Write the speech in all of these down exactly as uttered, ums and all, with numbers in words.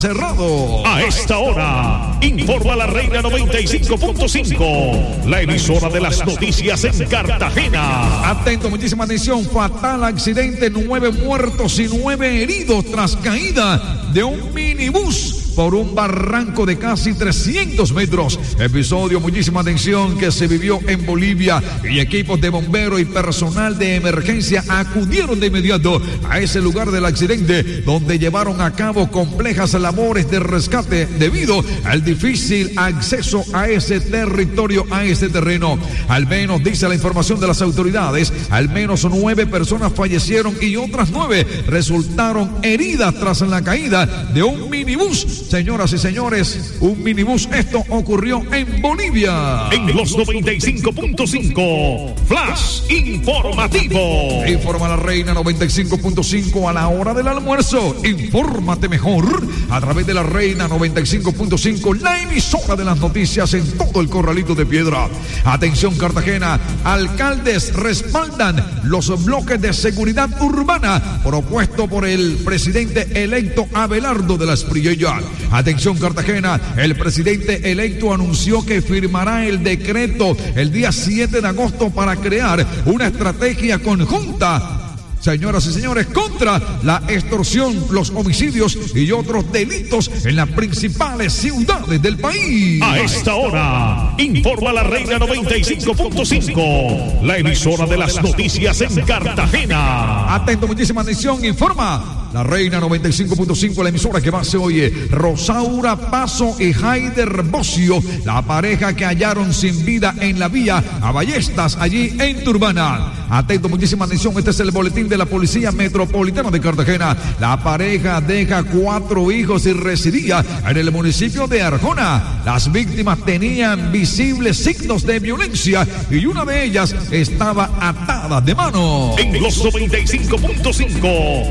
Cerrado. A esta hora, informa la Reina noventa y cinco punto cinco, la emisora de las noticias en Cartagena. Atento, muchísima atención. Fatal accidente, nueve muertos y nueve heridos tras caída de un minibús por un barranco de casi trescientos metros. Episodio, muchísima atención, que se vivió en Bolivia, y equipos de bomberos y personal de emergencia acudieron de inmediato a ese lugar del accidente, donde llevaron a cabo complejas labores de rescate debido al difícil acceso a ese territorio, a ese terreno. Al menos, dice la información de las autoridades, al menos nueve personas fallecieron y otras nueve resultaron heridas tras la caída de un minibús. Señoras y señores, un minibús. Esto ocurrió en Bolivia. En los noventa y cinco punto cinco, Flash Informativo. Informa la Reina noventa y cinco punto cinco a la hora del almuerzo. Infórmate mejor a través de la Reina noventa y cinco punto cinco, la emisora de las noticias en todo el Corralito de Piedra. Atención, Cartagena, alcaldes respaldan los bloques de seguridad urbana propuesto por el presidente electo Abelardo de la Espriella. Atención, Cartagena, el presidente electo anunció que firmará el decreto el día siete de agosto para crear una estrategia conjunta, señoras y señores, contra la extorsión, los homicidios y otros delitos en las principales ciudades del país. A esta hora, informa la Reina noventa y cinco punto cinco, la emisora de las noticias en Cartagena. Atento, muchísima atención, informa la Reina noventa y cinco punto cinco, la emisora que más se oye. Rosaura Paso y Haider Bocio, la pareja que hallaron sin vida en la vía a Ballestas, allí en Turbana. Atento, muchísima atención, este es el boletín de la Policía Metropolitana de Cartagena. La pareja deja cuatro hijos y residía en el municipio de Arjona. Las víctimas tenían visibles signos de violencia y una de ellas estaba atada de mano. En los noventa y cinco punto cinco,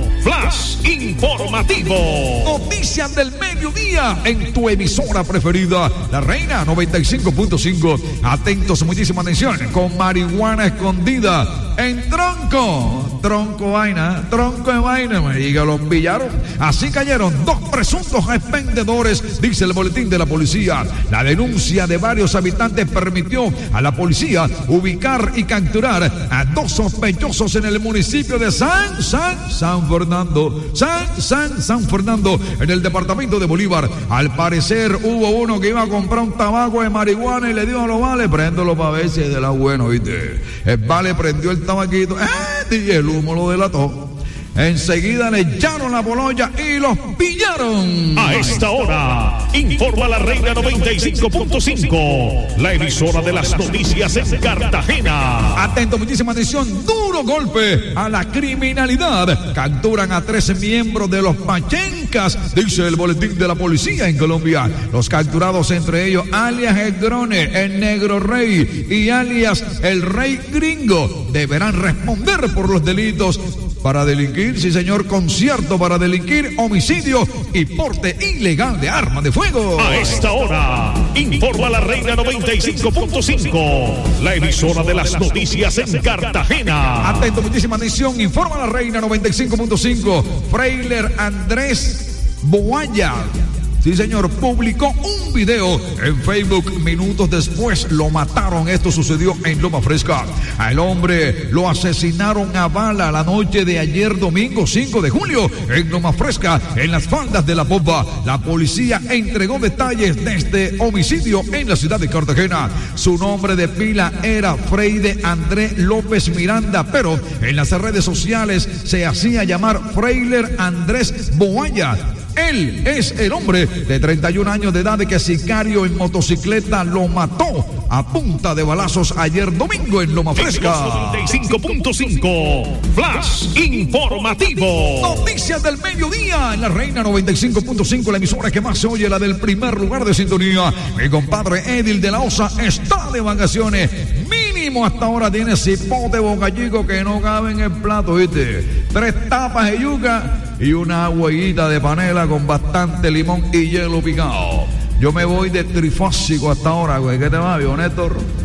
Flash Informativo. Noticias del mediodía en tu emisora preferida, la Reina noventa y cinco punto cinco. Atentos, muchísima atención, con marihuana escondida en tronco. Tronco vaina, tronco de vaina, me diga, los pillaron. Así cayeron dos presuntos expendedores, dice el boletín de la policía. La denuncia de varios habitantes permitió a la policía ubicar y capturar a dos sospechosos en el municipio de San, San, San Fernando. San, San, San Fernando, en el departamento de Bolívar. Al parecer hubo uno que iba a comprar un tabaco de marihuana y le dijo a los vales, préndelo para ver si es de la buena, ¿viste? El vale prendió el tabaquito, ¡eh! Y el humo lo delató. Enseguida le echaron la boloya y los pillaron. A esta hora, informa la Reina noventa y cinco punto cinco, la emisora de las noticias en Cartagena. Atento, muchísima atención, duro golpe a la criminalidad. Capturan a tres miembros de los Pachencas, dice el boletín de la policía en Colombia. Los capturados, entre ellos alias El Grone, el Negro Rey, y alias el Rey Gringo, deberán responder por los delitos para delinquir, sí señor, concierto para delinquir, homicidio y porte ilegal de arma de fuego. A esta hora, informa la Reina noventa y cinco punto cinco, la emisora de las noticias en Cartagena. Atento, muchísima atención, informa la Reina noventa y cinco punto cinco. Frailer Andrés Boaya, sí señor, publicó un video en Facebook. Minutos después lo mataron. Esto sucedió en Loma Fresca. Al hombre lo asesinaron a bala la noche de ayer domingo cinco de julio en Loma Fresca, en las faldas de la Popa. La policía entregó detalles de este homicidio en la ciudad de Cartagena. Su nombre de pila era Freide André López Miranda, pero en las redes sociales se hacía llamar Frailer Andrés Boaya. Él es el hombre de treinta y un años de edad de que sicario en motocicleta lo mató a punta de balazos ayer domingo en Loma Fresca. noventa y cinco punto cinco, Flash Informativo. Noticias del mediodía en la Reina noventa y cinco punto cinco, la emisora que más se oye, la del primer lugar de sintonía. Mi compadre Edil de la Osa está de vacaciones. Mínimo hasta ahora tiene cipote bocachico que no cabe en el plato, ¿viste? Tres tapas de yuca y una agüita de panela con bastante limón y hielo picado. Yo me voy de trifásico hasta ahora, güey. ¿Qué te va, viejo Néstor?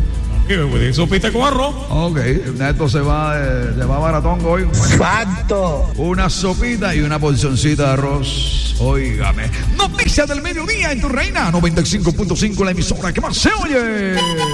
Sopita con arroz. Ok, Neto se va, eh, se va a Baratongo hoy. Facto. Una sopita y una porcioncita de arroz. Óigame. Noticias del mediodía en tu Reina noventa y cinco punto cinco, la emisora que más se oye.